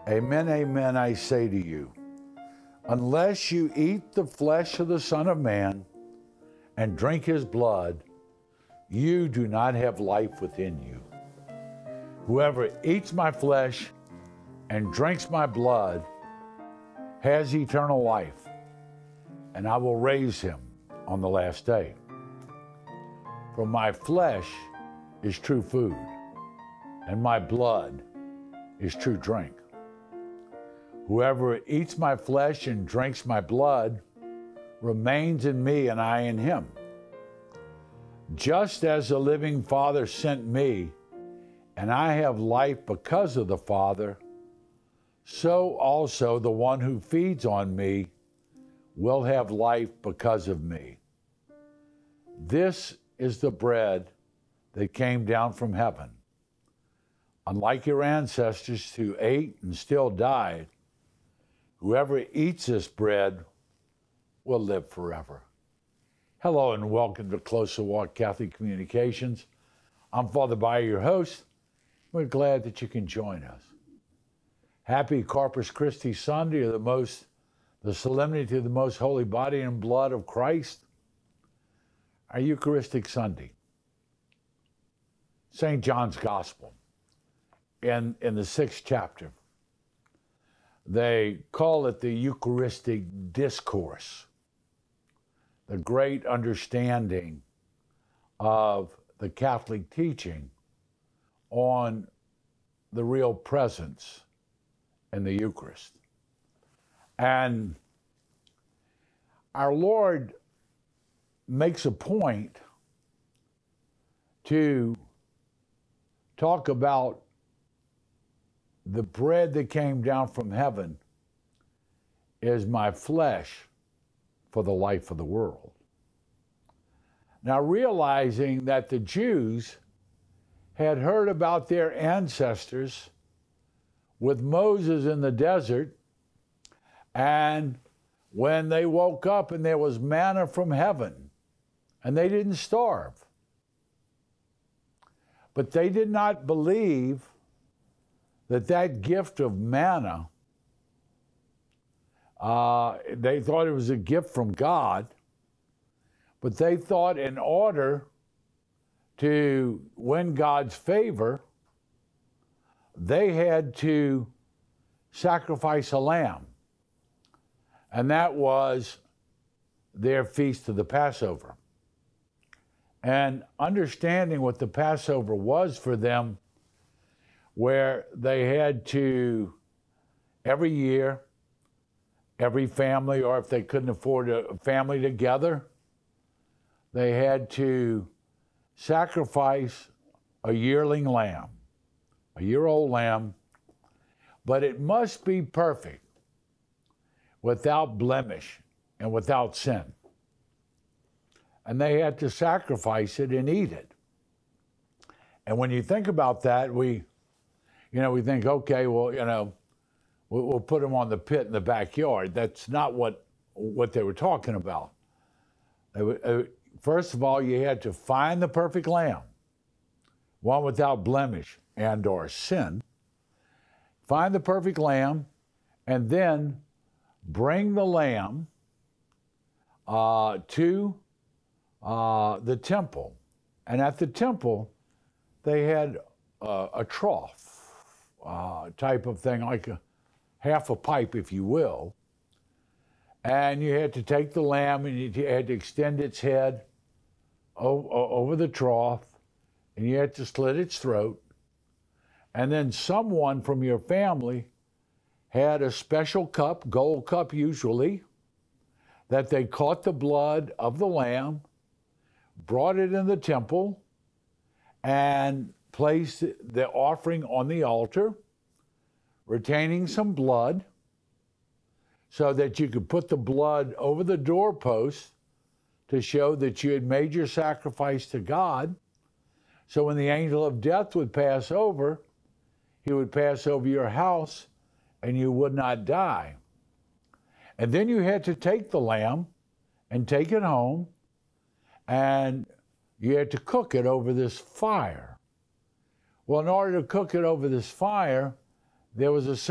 Amen, amen, I say to you, unless you eat the flesh of the Son of Man and drink his blood, you do not have life within you. Whoever eats my flesh and drinks my blood has eternal life, and I will raise him on the last day. For my flesh is true food, and my blood is true drink. Whoever eats my flesh and drinks my blood remains in me and I in him. Just as the living Father sent me, and I have life because of the Father, so also the one who feeds on me will have life because of me. This is the bread that came down from heaven. Unlike your ancestors who ate and still died, whoever eats this bread will live forever. Hello and welcome to Closer Walk Catholic Communications. I'm Father Bayer, your host. We're glad that you can join us. Happy Corpus Christi Sunday, or the solemnity of the most holy body and blood of Christ, our Eucharistic Sunday. St. John's Gospel, in the 6th chapter, they call it the Eucharistic Discourse, the great understanding of the Catholic teaching on the real presence in the Eucharist. And our Lord makes a point to talk about the bread that came down from heaven is my flesh for the life of the world. Now, realizing that the Jews had heard about their ancestors with Moses in the desert, and when they woke up and there was manna from heaven, and they didn't starve. But they did not believe that gift of manna, they thought it was a gift from God, but they thought in order to win God's favor, they had to sacrifice a lamb. And that was their feast of the Passover. And understanding what the Passover was for them, where they had to, every year, every family, or if they couldn't afford a family together, they had to sacrifice a yearling lamb, a year-old lamb, but it must be perfect, without blemish and without sin. And they had to sacrifice it and eat it. And when you think about that, we think, okay, well, we'll put them on the pit in the backyard. That's not what they were talking about. First of all, you had to find the perfect lamb, one without blemish and or sin. Find the perfect lamb, and then bring the lamb to the temple. And at the temple, they had a trough type of thing, like half a pipe, if you will. And you had to take the lamb and you had to extend its head over the trough, and you had to slit its throat. And then someone from your family had a special cup, gold cup usually, that they caught the blood of the lamb, brought it in the temple, and placed the offering on the altar, retaining some blood, so that you could put the blood over the doorpost to show that you had made your sacrifice to God. So when the angel of death would pass over, he would pass over your house and you would not die. And then you had to take the lamb and take it home, and you had to cook it over this fire. Well, in order to cook it over this fire, there was a